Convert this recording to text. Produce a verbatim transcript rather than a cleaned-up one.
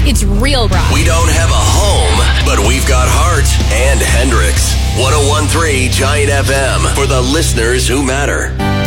It's real rock. We don't have a home, but we've got heart. And Hendrix. one oh one point three Giant F M for the listeners who matter.